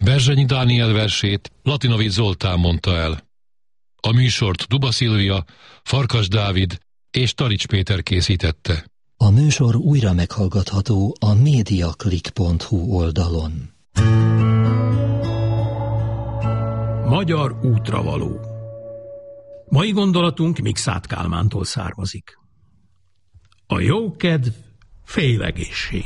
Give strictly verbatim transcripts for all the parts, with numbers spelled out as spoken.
Berzsenyi Dániel versét Latinovics Zoltán mondta el. A műsort Duba Szilvia, Farkas Dávid és Talics Péter készítette. A műsor újra meghallgatható a mediaclick pont hu oldalon. Magyar útravaló. Mai gondolatunk Mikszáth Kálmántól származik. A jókedv félegészség.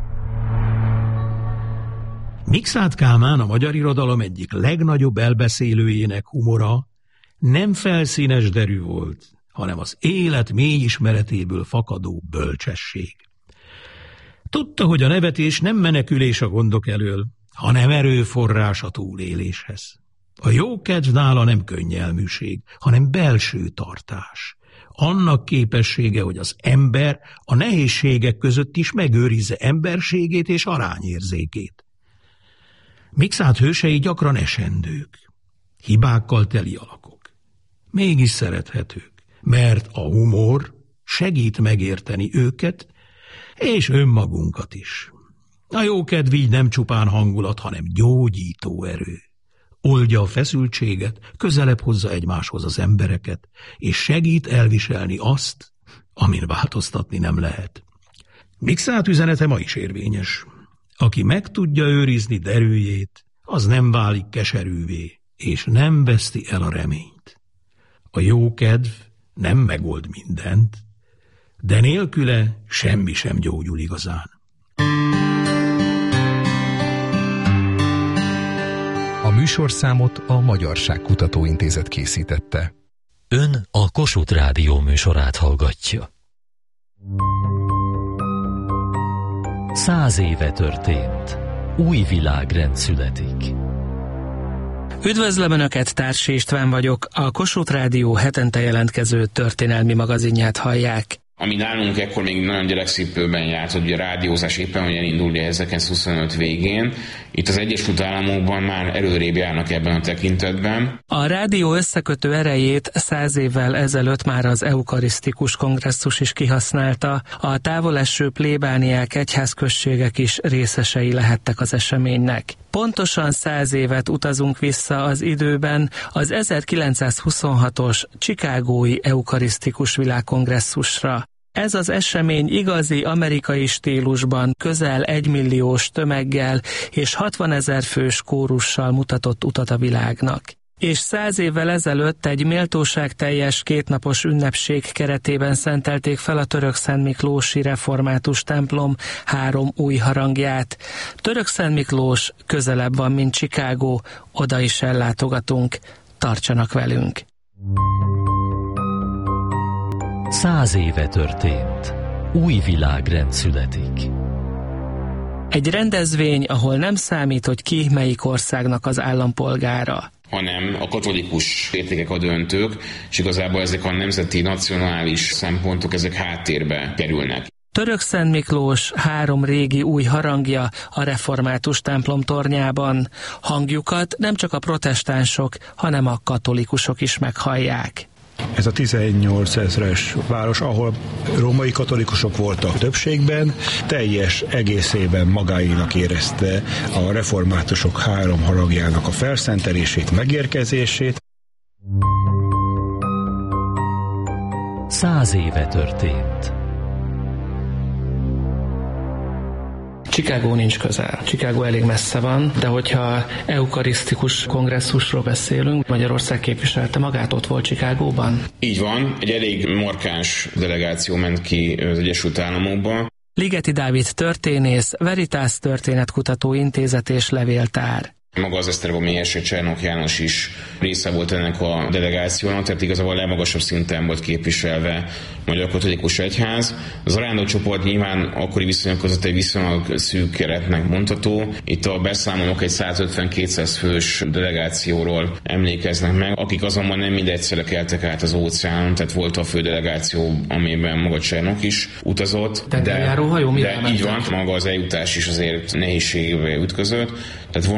Mikszáth Kálmán, a magyar irodalom egyik legnagyobb elbeszélőjének humora nem felszínes derű volt, hanem az élet mély ismeretéből fakadó bölcsesség. Tudta, hogy a nevetés nem menekülés a gondok elől, hanem erőforrás a túléléshez. A jókedv nála nem könnyelműség, hanem belső tartás. Annak képessége, hogy az ember a nehézségek között is megőrizze emberségét és arányérzékét. Mikszáth hősei gyakran esendők, hibákkal teli alakok. Mégis szerethetők, mert a humor segít megérteni őket, és önmagunkat is. A jókedv így nem csupán hangulat, hanem gyógyító erő. Oldja a feszültséget, közelebb hozza egymáshoz az embereket, és segít elviselni azt, amin változtatni nem lehet. Mikszáth üzenete ma is érvényes. Aki meg tudja őrizni derűjét, az nem válik keserűvé, és nem veszti el a reményt. A jókedv nem megold mindent, de nélküle semmi sem gyógyul igazán. A műsorszámot a Magyarság Kutatóintézet készítette. Ön a Kossuth Rádió műsorát hallgatja. Száz éve történt. Új világrend születik. Üdvözlöm Önöket, Társ István vagyok, a Kossuth Rádió hetente jelentkező történelmi magazinját hallják. Ami nálunk ekkor még nagyon gyerekcipőben járt, hogy a rádiózás éppen olyan indul ezerkilencszázhuszonöt végén. Itt az Egyesült Államokban már előrébb járnak ebben a tekintetben. A rádió összekötő erejét száz évvel ezelőtt már az eukarisztikus kongresszus is kihasználta. A távoleső plébániák, egyházközségek is részesei lehettek az eseménynek. Pontosan száz évet utazunk vissza az időben az ezerkilencszázhuszonhatos chicagói eukarisztikus világkongresszusra. Ez az esemény igazi amerikai stílusban közel egymilliós tömeggel és hatvanezer fős kórussal mutatott utat a világnak. És száz évvel ezelőtt egy méltóságteljes kétnapos ünnepség keretében szentelték fel a Törökszentmiklósi református templom három új harangját. Törökszentmiklós közelebb van, mint Chicago, oda is ellátogatunk. Tartsanak velünk! Száz éve történt. Új világrend születik. Egy rendezvény, ahol nem számít, hogy ki melyik országnak az állampolgára, hanem a katolikus értékek a döntők, és igazából ezek a nemzeti, nacionális szempontok, ezek háttérbe kerülnek. Törökszentmiklós három régi új harangja a református templom tornyában. Hangjukat nem csak a protestánsok, hanem a katolikusok is meghallják. Ez a tizennyolc ezres város, ahol római katolikusok voltak többségben, teljes egészében magáénak érezte a reformátusok három harangjának a felszentelését, megérkezését. Száz éve történt. Chicago nincs közel. Chicago elég messze van, de hogyha eukarisztikus kongresszusról beszélünk, Magyarország képviselte magát, ott volt Chicagóban? Így van, egy elég markáns delegáció ment ki az Egyesült Államokba. Ligeti Dávid történész, Veritas Történetkutató Intézet és levéltár. Maga az esztergomi érsek Csernók János is része volt ennek a delegációnak, tehát igazából a legmagasabb szinten volt képviselve a Magyar Katolikus Egyház. Az arándócsoport nyilván akkori viszonyok között egy viszonylag szűk keretnek mondható. Itt a beszámolók egy százötven-kétszáz fős delegációról emlékeznek meg, akik azonban nem mindegyszerre keltek át az óceánon, tehát volt a fő delegáció, amiben maga Csernók is utazott. De, de, hajó, de így van, maga az eljutás is azért nehézségével ütközött, tehát vonattal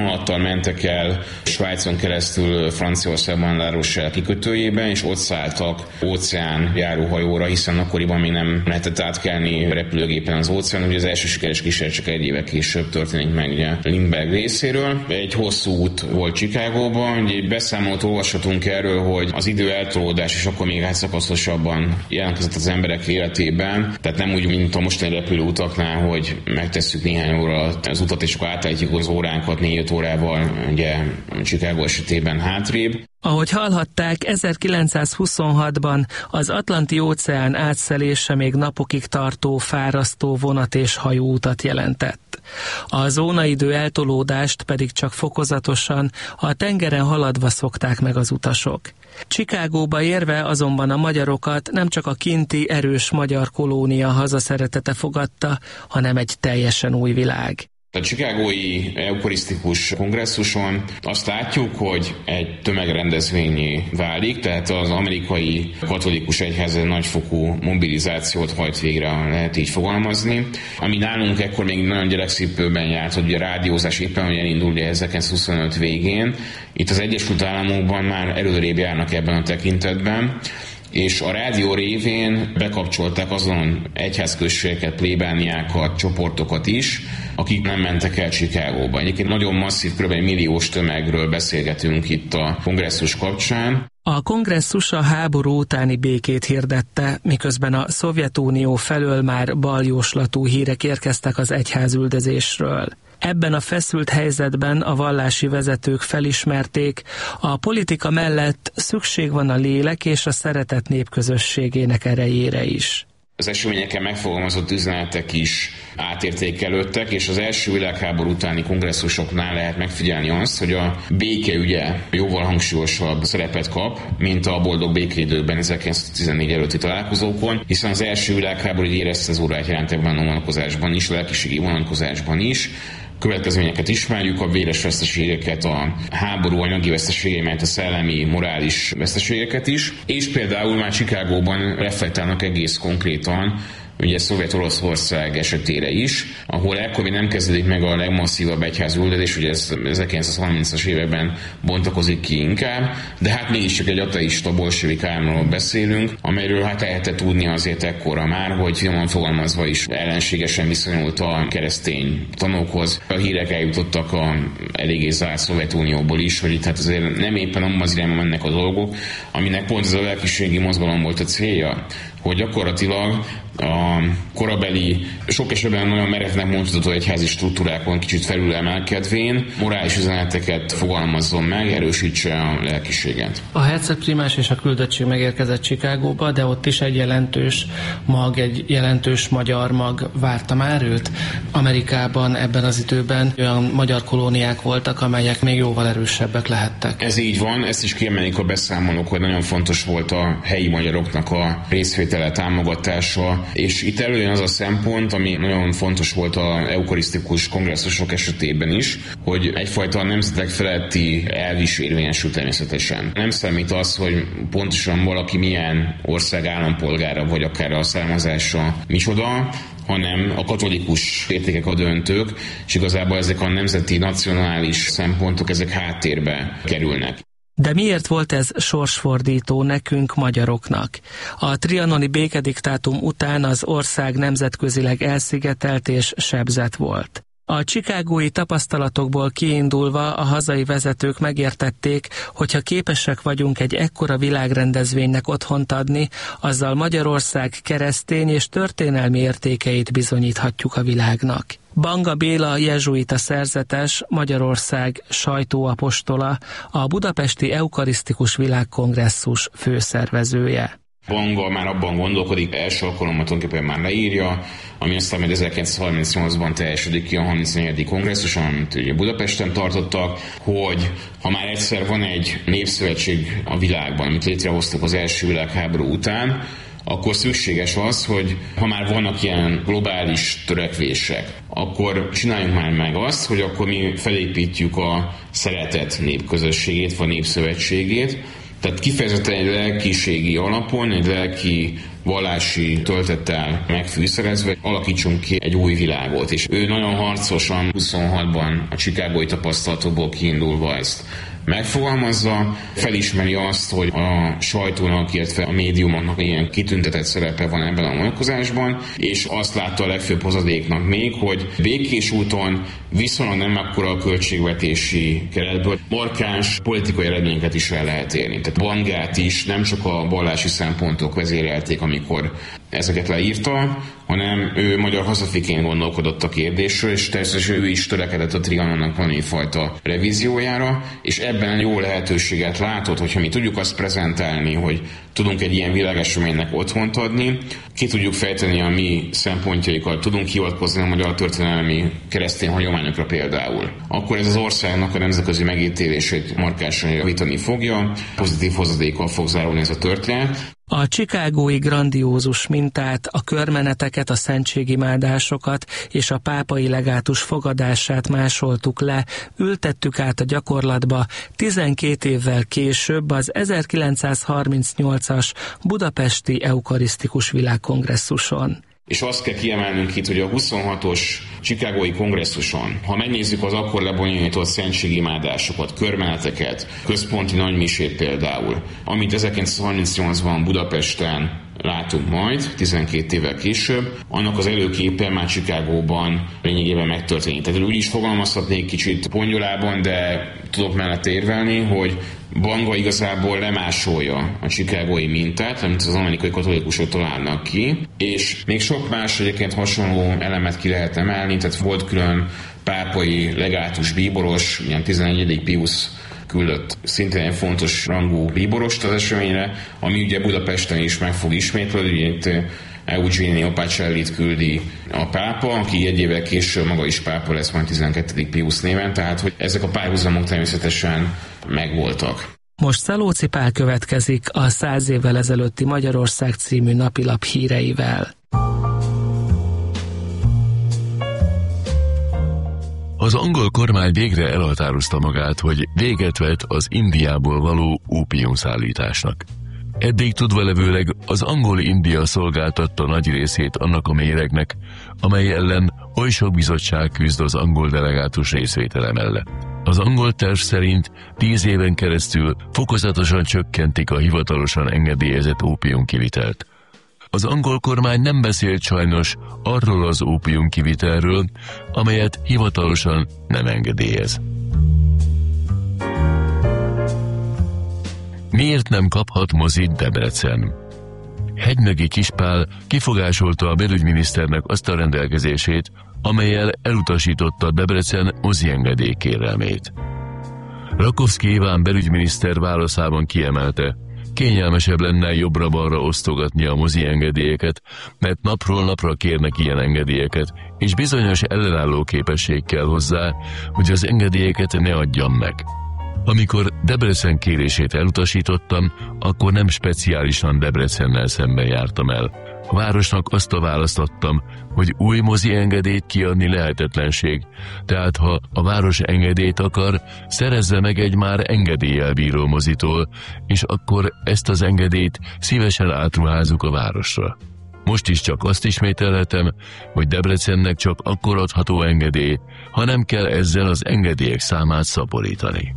mentek el Svájcon keresztül Franciaországban La Rochelle kikötőjében, és ott szálltak óceán járóhajóra, hiszen akkoriban még nem lehetett átkelni repülőgépen az óceán, ugye az első sikeres kísérlet csak egy éve később történik meg ugye Lindbergh részéről. Egy hosszú út volt Chicagóban, ugye egy beszámolót olvashatunk erről, hogy az idő eltolódás is akkor még átszakaszosabban jelentkezett az emberek életében, tehát nem úgy, mint a mostani repülőutaknál, hogy megtesszük néhány óra az utat, és akkor átállítjuk az óránkat négy-öt órával, ugye Chicago esetében hátrébb. Ahogy hallhatták, ezerkilencszázhuszonhatban az Atlanti-óceán átszelése még napokig tartó fárasztó vonat- és hajóutat jelentett. A zónaidő eltolódást pedig csak fokozatosan, a tengeren haladva szokták meg az utasok. Chicagóba érve azonban a magyarokat nem csak a kinti erős magyar kolónia hazaszeretete fogadta, hanem egy teljesen új világ. A chicagói eukarisztikus kongresszuson azt látjuk, hogy egy tömegrendezvényé válik, tehát az amerikai katolikus egyház nagyfokú mobilizációt hajt végre, lehet így fogalmazni. Ami nálunk ekkor még nagyon gyerekcipőben járt, hogy a rádiózás éppen hogy elindul ezerkilencszázhuszonöt végén. Itt az Egyesült Államokban már előrébb járnak ebben a tekintetben, és a rádió révén bekapcsolták azon egyházközségeket, plébániákat, csoportokat is, akik nem mentek el Chicagóba. Egyébként nagyon masszív, kb. Milliós tömegről beszélgetünk itt a kongresszus kapcsán. A kongresszus a háború utáni békét hirdette, miközben a Szovjetunió felől már baljóslatú hírek érkeztek az egyházüldözésről. Ebben a feszült helyzetben a vallási vezetők felismerték, a politika mellett szükség van a lélek és a szeretet népközösségének erejére is. Az eseményeken megfogalmazott üzenetek is átértékelődtek, és az első világháború utáni kongresszusoknál lehet megfigyelni azt, hogy a béke ügye jóval hangsúlyosabb szerepet kap, mint a boldog békeidőkben ezerkilencszáztizennégy előtti találkozókon, hiszen az első világháború érezte az órát jelent ebben a vonatkozásban is, lelkiségi vonatkozásban is. Következményeket ismerjük, a véres veszteségeket, a háború anyagi veszteségei, mert a szellemi, morális veszteségeket is, és például már Chicagóban reflektálnak egész konkrétan ugye Szovjet-Oroszország esetére is, ahol ekkor még nem kezdődik meg a legmasszívabb egyházüldözés, ugye ez ezerkilencszázharmincas években bontakozik ki inkább, de hát mégiscsak egy ateista bolsevik államról beszélünk, amelyről hát lehetett tudni azért ekkora már, hogy finoman fogalmazva is ellenségesen viszonyult a keresztény tanúkhoz. A hírek eljutottak a eléggé zárt Szovjetunióból is, hogy itt hát azért nem éppen abban az irányban mennek a dolgok, aminek pont ez a lelkiségi mozgalom volt a célja, hogy gyakorlatilag a korabeli, sok esetben nagyon merevnek mondható egyházi struktúrákon kicsit felülemelkedvén morális üzeneteket fogalmazzon meg, erősítse a lelkiséget. A hercegprímás és a küldöttség megérkezett Chicagóba, de ott is egy jelentős mag, egy jelentős magyar mag várta már őt. Amerikában ebben az időben olyan magyar kolóniák voltak, amelyek még jóval erősebbek lehettek. Ez így van, ezt is kiemelik a beszámolók, hogy nagyon fontos volt a helyi magyaroknak a részvétele, támogatása, és itt előjön az a szempont, ami nagyon fontos volt a eukarisztikus kongresszusok esetében is, hogy egyfajta nemzetek feletti elv is érvényesül természetesen. Nem számít az, hogy pontosan valaki milyen ország állampolgára, vagy akár a származása micsoda, hanem a katolikus értékek a döntők, és igazából ezek a nemzeti, nacionális szempontok, ezek háttérbe kerülnek. De miért volt ez sorsfordító nekünk, magyaroknak? A trianoni békediktátum után az ország nemzetközileg elszigetelt és sebzett volt. A chicagói tapasztalatokból kiindulva a hazai vezetők megértették, hogy ha képesek vagyunk egy ekkora világrendezvénynek otthont adni, azzal Magyarország keresztény és történelmi értékeit bizonyíthatjuk a világnak. Banga Béla jezsuita szerzetes, Magyarország sajtóapostola, a Budapesti Eukarisztikus Világkongresszus főszervezője. Banga már abban gondolkodik, első alkalommal tulajdonképpen már leírja, ami aztán majd ezerkilencszázharmincnyolcban teljesedik ki a harmincnegyedik kongresszus, amit ugye Budapesten tartottak, hogy ha már egyszer van egy népszövetség a világban, amit létrehoztak az első világháború után, akkor szükséges az, hogy ha már vannak ilyen globális törekvések, akkor csináljunk már meg azt, hogy akkor mi felépítjük a szeretet népközösségét, vagy népszövetségét, tehát kifejezetten egy lelkiségi alapon, egy lelki vallási töltettel megfűszerezve alakítsunk ki egy új világot. És ő nagyon harcosan huszonhatban a chicagói tapasztalatokból kiindulva ezt megfogalmazza, felismeri azt, hogy a sajtónak, illetve a médiumoknak ilyen kitüntetett szerepe van ebben a vonatkozásban, és azt látta a legfőbb hozadéknak még, hogy békés úton viszonylag nem akkora a költségvetési keretből markáns politikai eredményeket is el lehet érni. Tehát Bangát is nem csak a vallási szempontok vezérelték, amikor ezeket leírta, hanem ő magyar hazafiként gondolkodott a kérdésről, és természetesen ő is törekedett a Trianonnak valamifajta revíziójára, és ebben jó lehetőséget látott, hogyha mi tudjuk azt prezentálni, hogy tudunk egy ilyen világeseménynek otthont adni, ki tudjuk fejteni a mi szempontjaikat, tudunk hivatkozni a magyar történelmi keresztény hagyományokra például, akkor ez az országnak a nemzetközi megítélését markánsan javítani fogja, pozitív hozadékkal fog zárulni ez a történet. A chicagói grandiózus mintát, a körmeneteket, a szentségimádásokat és a pápai legátus fogadását másoltuk le, ültettük át a gyakorlatba tizenkét évvel később az ezerkilencszázharmincnyolcas budapesti eukarisztikus világkongresszuson. És azt kell kiemelnünk itt, hogy a huszonhatos chicagói kongresszuson, ha megnézzük az akkor lebonyolított szentségimádásokat, körmeneteket, központi nagymisét például, amit ezerkilencszázharmincnyolcban Budapesten látunk majd, tizenkét évvel később, annak az előképe már Chicagóban lényegében megtörténik. Tehát úgy is fogalmazhatnék kicsit pongyolában, de tudok mellett érvelni, hogy Banga igazából lemásolja a chicagói mintát, amit az amerikai katolikusok találnak ki, és még sok más egyébként hasonló elemet ki lehet emelni, tehát volt külön pápai legátus bíboros, ilyen tizenegyedik Piusz küldött szintén egy fontos rangú bíborost az eseményre, ami ugye Budapesten is meg fog ismétlődni, itt Eugenio Pacellit küldi a pápa, aki egy évvel később maga is pápa lesz majd tizenkettedik Piusz néven, tehát hogy ezek a párhuzamok természetesen megvoltak. Most Szalóci Pál következik a száz évvel ezelőtti Magyarország című napilap híreivel. Az angol kormány végre elhatározta magát, hogy véget vet az Indiából való ópiumszállításnak. Eddig tudva levőleg az angol-India szolgáltatta nagy részét annak a méregnek, amely ellen oly sok bizottság küzd az angol delegátus részvétele mellett. Az angol terv szerint tíz éven keresztül fokozatosan csökkentik a hivatalosan engedélyezett ópiumkivitelt. Az angol kormány nem beszélt sajnos arról az ópiumkivitelről, amelyet hivatalosan nem engedélyez. Miért nem kaphat mozit Debrecen? Hegymegi Kispál kifogásolta a belügyminiszternek azt a rendelkezését, amellyel elutasította Debrecen moziengedély kérelmét. Rakovszky Iván belügyminiszter válaszában kiemelte, kényelmesebb lenne jobbra-balra osztogatni a mozi engedélyeket, mert napról napra kérnek ilyen engedélyeket, és bizonyos ellenálló képesség kell hozzá, hogy az engedélyeket ne adjam meg. Amikor Debrecen kérését elutasítottam, akkor nem speciálisan Debrecennel szemben jártam el. A városnak azt a választ adtam, hogy új mozi engedélyt kiadni lehetetlenség, tehát ha a város engedélyt akar, szerezze meg egy már engedéllyel bíró mozitól, és akkor ezt az engedélyt szívesen átruházzuk a városra. Most is csak azt ismételhetem, hogy Debrecennek csak akkor adható engedély, ha nem kell ezzel az engedélyek számát szaporítani.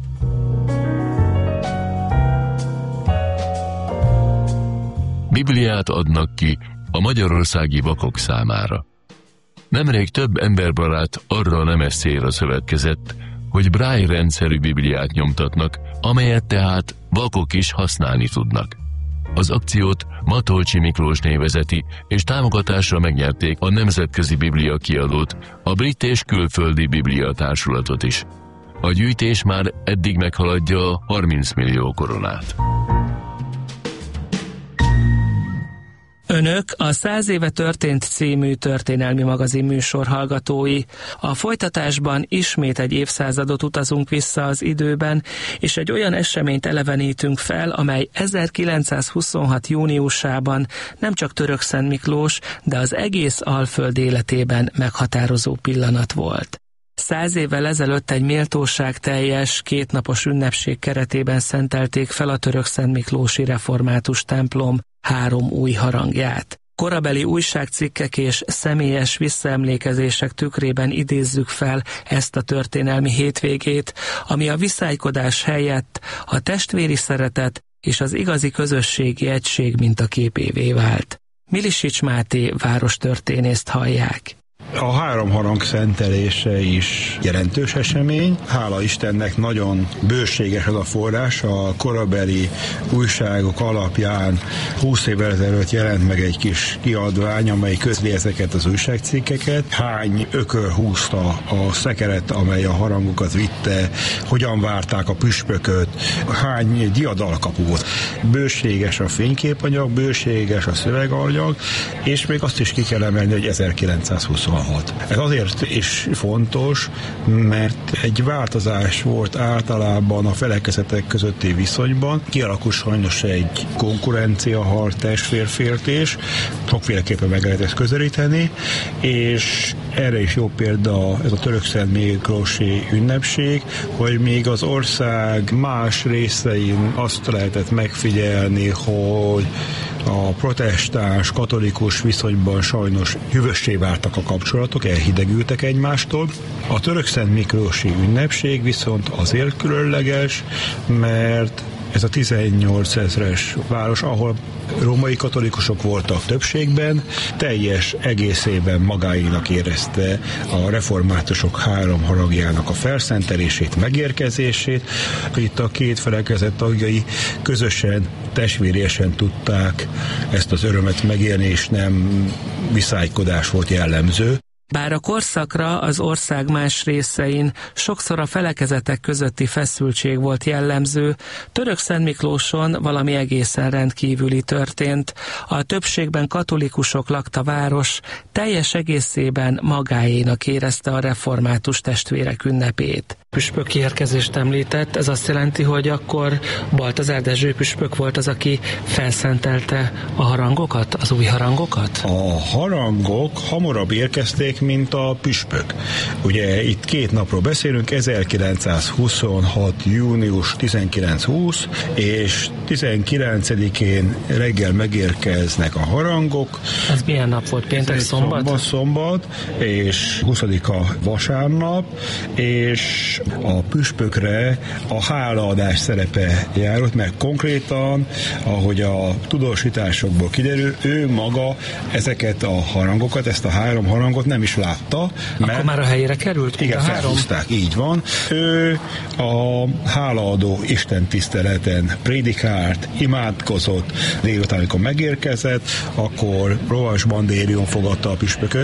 Bibliát adnak ki a magyarországi vakok számára. Nemrég több emberbarát arra a nemes célra szövetkezett, hogy Braille rendszerű Bibliát nyomtatnak, amelyet tehát vakok is használni tudnak. Az akciót Matolcsi Miklós névezeti, és támogatásra megnyerték a Nemzetközi Biblia kiadót, a Brit és Külföldi Biblia Társulatot is. A gyűjtés már eddig meghaladja a harminc millió koronát. Önök a Száz éve történt című történelmi magazin műsor hallgatói. A folytatásban ismét egy évszázadot utazunk vissza az időben, és egy olyan eseményt elevenítünk fel, amely ezerkilencszázhuszonhat júniusában nem csak Törökszent Miklós, de az egész Alföld életében meghatározó pillanat volt. Száz évvel ezelőtt egy méltóságteljes, kétnapos ünnepség keretében szentelték fel a Törökszent Miklósi református templom három új harangját. Korabeli újságcikkek és személyes visszaemlékezések tükrében idézzük fel ezt a történelmi hétvégét, ami a viszálykodás helyett a testvéri szeretet és az igazi közösségi egység mintaképévé vált. Milisics Máté várostörténészt hallják. A három harang szentelése is jelentős esemény. Hála Istennek nagyon bőséges az a forrás. A korabeli újságok alapján húsz évvel ezelőtt jelent meg egy kis kiadvány, amely közli ezeket az újságcikkeket. Hány ökör húzta a szekeret, amely a harangokat vitte, hogyan várták a püspököt, hány diadalkapu volt. Bőséges a fényképanyag, bőséges a szöveganyag, és még azt is ki kell emelni, hogy ezerkilencszázhuszonhat. Ez azért is fontos, mert egy változás volt általában a felekezetek közötti viszonyban. Kialakul sajnos egy konkurenciaharc, testvérféltés, sokféleképpen meg lehet ezt közelíteni, és erre is jó példa ez a Törökszent Miklósi ünnepség, hogy még az ország más részein azt lehetett megfigyelni, hogy a protestáns, katolikus viszonyban sajnos hűvössé váltak a kapcsolatok, elhidegültek egymástól. A Törökszent Miklósi ünnepség viszont azért különleges, mert ez a tizennyolcezres város, ahol római katolikusok voltak többségben, teljes egészében magáénak érezte a reformátusok három haragjának a felszentelését, megérkezését. Itt a két felekezet tagjai közösen, testvériesen tudták ezt az örömet megélni, és nem viszálykodás volt jellemző. Bár a korszakra az ország más részein sokszor a felekezetek közötti feszültség volt jellemző, Törökszentmiklóson valami egészen rendkívüli történt. A többségben katolikusok lakta város teljes egészében magáénak érezte a református testvérek ünnepét. Püspöki érkezést említett, ez azt jelenti, hogy akkor Baltazár Dezső püspök volt az, aki felszentelte a harangokat, az új harangokat? A harangok hamarabb érkezték, mint a püspök. Ugye itt két napról beszélünk, ezerkilencszázhuszonhat. június tizenkilenc-húsz, és tizenkilencedikén reggel megérkeznek a harangok. Ez milyen nap volt? Péntek, szombat? Szombat, szombat, és huszadika vasárnap, és a püspökre a hálaadás szerepe járott, mert konkrétan, ahogy a tudósításokból kiderül, ő maga ezeket a harangokat, ezt a három harangot nem is látta. Mert akkor már a helyére került? Igen, felhúzták, így van. Ő a hálaadó istentiszteleten prédikált, imádkozott, délután, amikor megérkezett, akkor Lovas Bandérium fogadta a püspököt,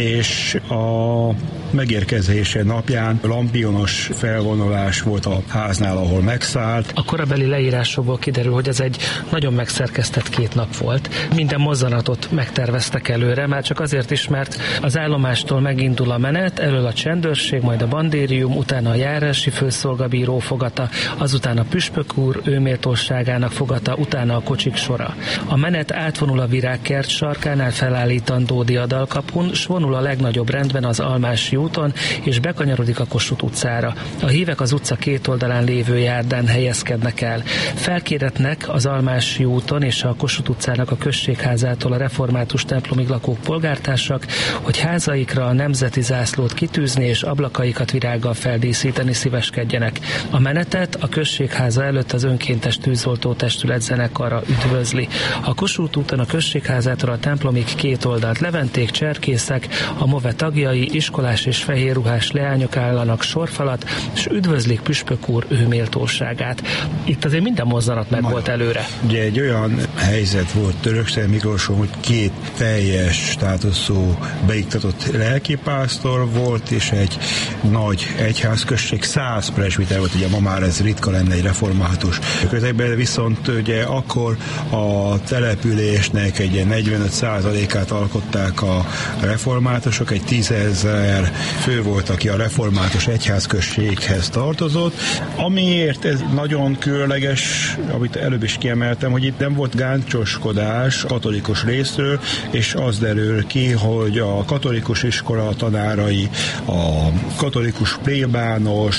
és a megérkezése napján lampionos felvonulás volt a háznál, ahol megszállt. A korabeli leírásokból kiderül, hogy ez egy nagyon megszerkesztett két nap volt. Minden mozzanatot megterveztek előre, már csak azért is, mert az állomástól megindul a menet, elől a csendőrség, majd a bandérium, utána a járási főszolgabíró fogata, azután a püspök úr őméltóságának fogata, utána a kocsik sora. A menet átvonul a Virágkert sarkánál felállítandó diadalkapun, s vonul a legnagyobb rendben az Almási úton, és bekanyarodik a Kossuth utcára. A hívek az utca két oldalán lévő járdán helyezkednek el. Felkéretnek az Almási úton és a Kossuth utcának a községházától a református templomig lakók polgártársak, hogy házaikra a nemzeti zászlót kitűzni és ablakaikat virággal feldíszíteni szíveskedjenek. A menetet a községháza előtt az önkéntes tűzoltó testület zenekara üdvözli. A Kossuth úton a községházától a templomig két oldalt leventék, cserkészek, a MOVE tagjai, iskolás és fehérruhás leányok állanak sorfalat, és üdvözlik püspök úr ő méltóságát. Itt azért minden mozzanat meg volt előre. Ugye egy olyan helyzet volt Törökszent Miklóson, hogy két teljes státuszú beiktatott lelkipásztor volt, és egy nagy egyházközség, száz presbiter volt, ugye ma már ez ritka lenne egy református közegben, viszont ugye akkor a településnek egy negyvenöt százalékát alkották a reformátusok, egy tízezer fő volt, aki a református egyházközséghez tartozott. Amiért ez nagyon különleges, amit előbb is kiemeltem, hogy itt nem volt gáncsoskodás katolikus részről, és az derül ki, hogy a katolikus iskola tanárai, a katolikus plébános,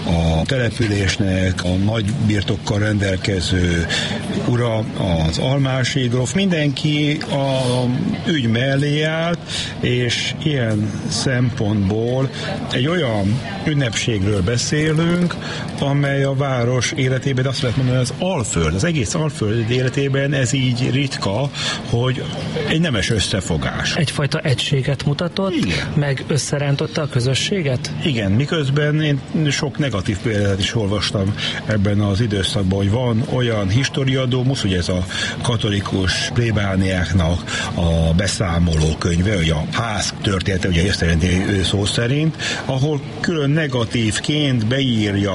a településnek a nagy birtokkal rendelkező ura, az almási gróf, mindenki a ügy mellé állt, és ilyen szempontból egy olyan ünnepségről beszélünk, amely a város életében, azt lehet mondani, az Alföld, az egész Alföld életében ez így ritka, hogy egy nemes összefogás. Egyfajta egységet mutatott, igen, meg összerántotta a közösséget? Igen, miközben én sok negatív példát is olvastam ebben az időszakban, hogy van olyan historiadómusz, ugye ez a katolikus plébániáknak a beszámoló könyve, hogy a ház története, ugye ezt jelenti szó szerint, ahol külön negatívként beírja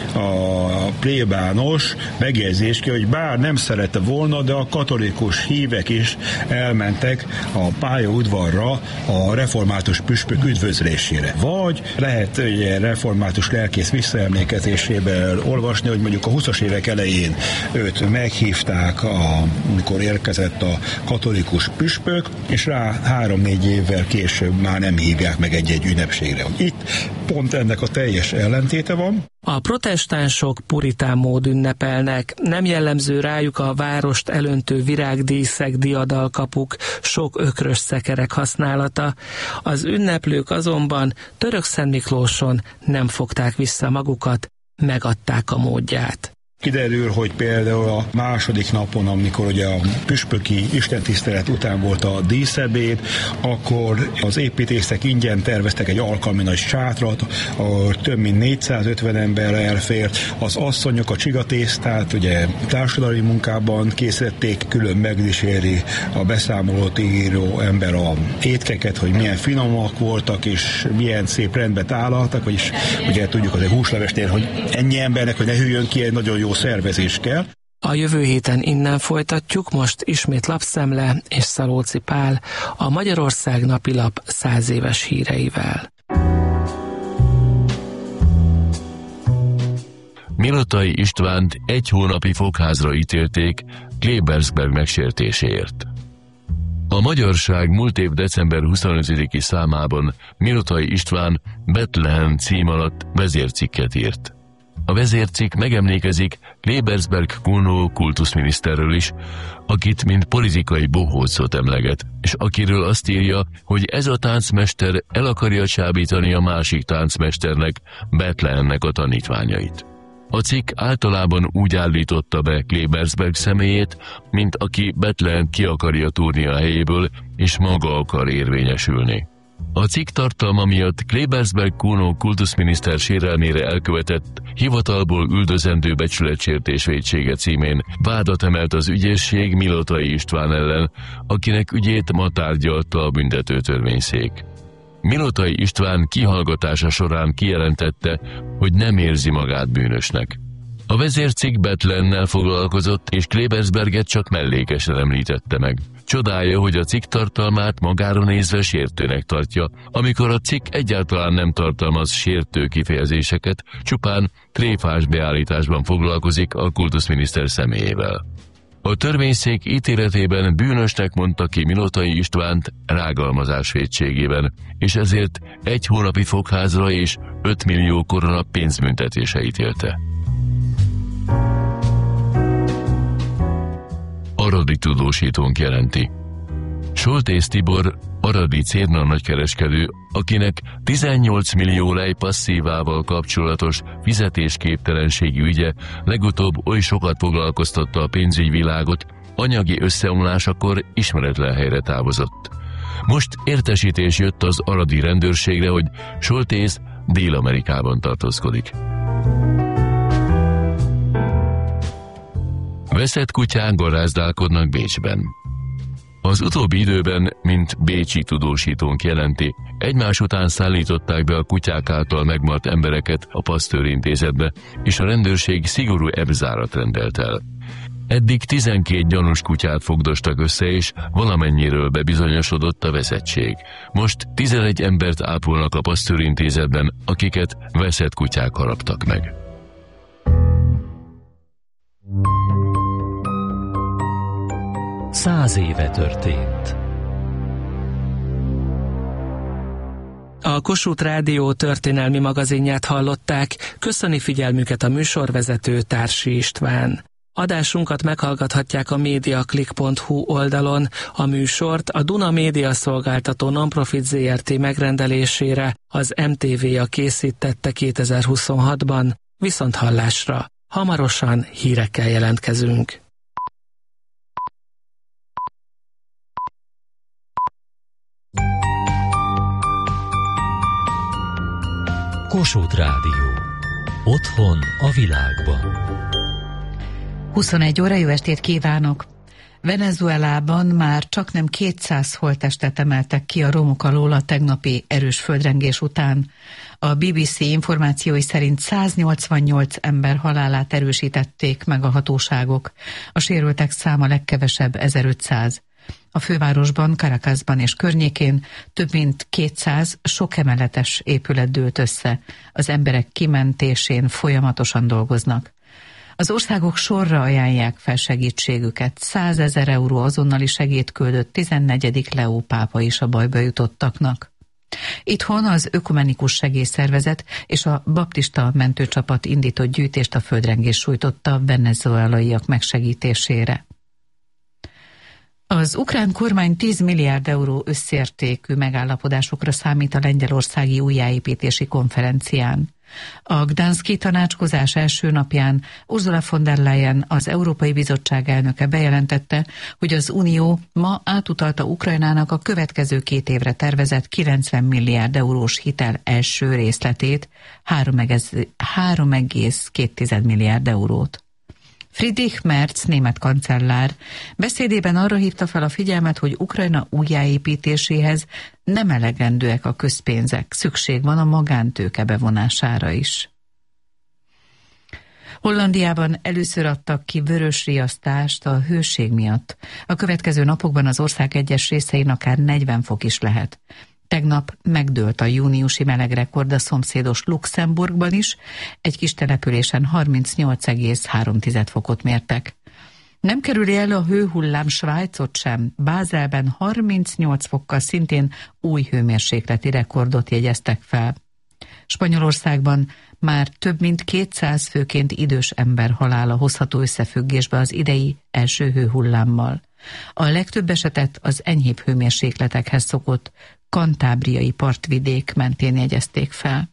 a plébános megjegyzést, hogy bár nem szerette volna, de a katolikus hívek is elmentek a pályaudvarra a református püspök üdvözlésére. Vagy lehet ugye, református lelkész visszaemlékezésében olvasni, hogy mondjuk a huszas évek elején őt meghívták, a, amikor érkezett a katolikus püspök, és rá három-négy évvel később már nem hívják meg egy-egy ünnepségre. Itt pont ennek a teljes ellentéte van. A protestánsok puritán mód ünnepelnek, nem jellemző rájuk a várost elöntő virágdíszek, diadalkapuk, sok ökrös szekerek használata. Az ünneplők azonban Törökszent Miklóson nem fogták vissza magukat, megadták a módját. Kiderül, hogy például a második napon, amikor ugye a püspöki istentisztelet után volt a díszebéd, akkor az építészek ingyen terveztek egy alkalmi nagy sátrat, ahol több mint négyszázötven ember elfért. Az asszonyok a csigatésztát ugye társadalmi munkában készítették, külön megdíséri a beszámolót író ember a étkeket, hogy milyen finomak voltak, és milyen szép rendbe tálaltak, vagyis ugye tudjuk az egy húslevesnél, hogy ennyi embernek, hogy ne hűljön ki, egy nagyon jó szervezés kell. A jövő héten innen folytatjuk, most ismét Lapszemle és Szalóci Pál a Magyarország napilap száz éves híreivel. Milotai Istvánt egy hónapi fogházra ítélték Klebersberg megsértéséért. A Magyarság múlt év december huszonötödiki számában Milotai István Betlehem cím alatt vezércikket írt. A vezércikk megemlékezik Klebersberg Kuno kultuszminiszterről is, akit mint politikai bohócot emleget, és akiről azt írja, hogy ez a táncmester el akarja csábítani a másik táncmesternek, Betlehemnek a tanítványait. A cikk általában úgy állította be Klebersberg személyét, mint aki Betlehemt ki akarja túrni a helyéből, és maga akar érvényesülni. A cikk tartalma miatt Klebersberg Kuno kultuszminiszter sérelmére elkövetett hivatalból üldözendő becsületsértés vétsége címén vádat emelt az ügyészség Milotai István ellen, akinek ügyét ma tárgyalta a büntetőtörvényszék. Milotai István kihallgatása során kijelentette, hogy nem érzi magát bűnösnek. A vezércikk Betlehemmel foglalkozott, és Klebersberget csak mellékesen említette meg. Csodálja, hogy a cikk tartalmát magára nézve sértőnek tartja, amikor a cikk egyáltalán nem tartalmaz sértő kifejezéseket, csupán tréfás beállításban foglalkozik a kultuszminiszter személyével. A törvényszék ítéletében bűnösnek mondta ki Milotai Istvánt rágalmazás vétségében, és ezért egy hónapi fogházra és öt millió korona pénzbüntetése ítélte. Aradi tudósítónk jelenti. Soltész Tibor, aradi Cérna nagykereskedő, akinek tizennyolc millió lej passzívával kapcsolatos fizetésképtelenségi ügye legutóbb oly sokat foglalkoztatta a pénzügyvilágot, anyagi összeomlásakor ismeretlen helyre távozott. Most értesítés jött az aradi rendőrségre, hogy Soltész Dél-Amerikában tartózkodik. Veszett kutyák garázdálkodnak Bécsben. Az utóbbi időben, mint bécsi tudósítónk jelenti, egymás után szállították be a kutyák által megmaradt embereket a Pasteur intézetbe, és a rendőrség szigorú ebzárat rendelt el. Eddig tizenkét gyanús kutyát fogdostak össze, és valamennyiről bebizonyosodott a veszettség. Most tizenegy embert ápolnak a Pasteur intézetben, akiket veszett kutyák haraptak meg. Száz éve történt. A Kossuth Rádió történelmi magazinját hallották, köszöni figyelmüket a műsorvezető Társi István. Adásunkat meghallgathatják a mediaclick pont hu oldalon, a műsort a Duna Média Szolgáltató Nonprofit zé er té megrendelésére az em té vé-a készítette kétezer-huszonhatban, viszont hallásra. Hamarosan hírekkel jelentkezünk. Kossuth Rádió. Otthon a világban. huszonegy óra, jó estét kívánok! Venezuelában már csaknem kétszáz holttestet emeltek ki a romok alól a tegnapi erős földrengés után. A bé bé cé információi szerint száznyolcvannyolc ember halálát erősítették meg a hatóságok. A sérültek száma legkevesebb ezerötszáz. A fővárosban, Caracasban és környékén több mint kétszáz sokemeletes épület dőlt össze. Az emberek kimentésén folyamatosan dolgoznak. Az országok sorra ajánlják fel segítségüket. százezer euró azonnali segélyt küldött tizennegyedik Leó pápa is a bajba jutottaknak. Itthon az Ökumenikus Segélyszervezet és a baptista mentőcsapat indított gyűjtést a földrengés sújtotta a venezuelaiak megsegítésére. Az ukrán kormány tíz milliárd euró összértékű megállapodásokra számít a lengyelországi újjáépítési konferencián. A gdanszki tanácskozás első napján Ursula von der Leyen, az Európai Bizottság elnöke bejelentette, hogy az Unió ma átutalta Ukrajnának a következő két évre tervezett kilencven milliárd eurós hitel első részletét, három egész két milliárd eurót. Friedrich Merz, német kancellár, beszédében arra hívta fel a figyelmet, hogy Ukrajna újjáépítéséhez nem elegendőek a közpénzek, szükség van a magántőke bevonására is. Hollandiában először adtak ki vörös riasztást a hőség miatt. A következő napokban az ország egyes részein akár negyven fok is lehet. Tegnap megdőlt a júniusi melegrekord a szomszédos Luxemburgban is, egy kis településen harmincnyolc egész három fokot mértek. Nem kerüli el a hőhullám Svájcot sem, Bázelben harmincnyolc fokkal szintén új hőmérsékleti rekordot jegyeztek fel. Spanyolországban már több mint kétszáz főként idős ember halála hozható összefüggésbe az idei első hőhullámmal. A legtöbb esetet az enyhébb hőmérsékletekhez szokott kantábriai partvidék mentén jegyezték fel.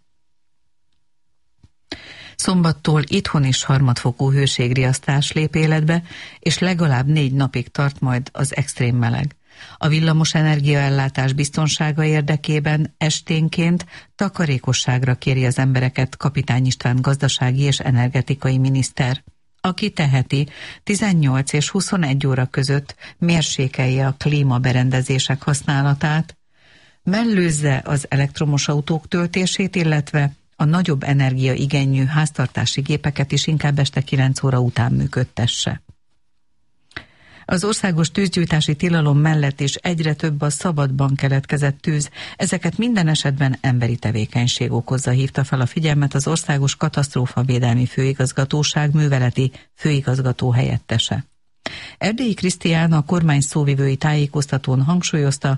Szombattól itthon is harmadfokú hőségriasztás lép életbe, és legalább négy napig tart majd az extrém meleg. A villamos energiaellátás biztonsága érdekében esténként takarékosságra kéri az embereket Kapitány István gazdasági és energetikai miniszter. Aki teheti, tizennyolc és huszonegy óra között mérsékelje a klímaberendezések használatát, mellőzze az elektromos autók töltését, illetve a nagyobb energiaigényű háztartási gépeket is inkább este kilenc óra után működtesse. Az országos tűzgyújtási tilalom mellett is egyre több a szabadban keletkezett tűz, ezeket minden esetben emberi tevékenység okozza, hívta fel a figyelmet az Országos Katasztrófavédelmi Főigazgatóság műveleti főigazgató helyettese. Erdélyi Krisztián a kormány szóvivői tájékoztatón hangsúlyozta,